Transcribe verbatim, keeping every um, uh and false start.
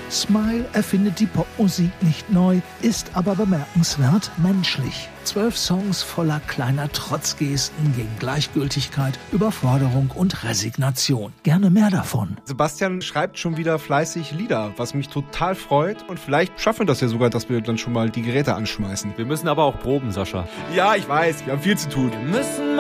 Smile erfindet die Popmusik nicht neu, ist aber bemerkenswert menschlich. Zwölf Songs voller kleiner Trotzgesten gegen Gleichgültigkeit, Überforderung und Resignation. Gerne mehr davon. Sebastian schreibt schon wieder fleißig Lieder, was mich total freut. Und vielleicht schaffen wir das ja sogar, dass wir dann schon mal die Geräte anschmeißen. Wir müssen aber auch proben, Sascha. Ja, ich weiß, wir haben viel zu tun. Wir müssen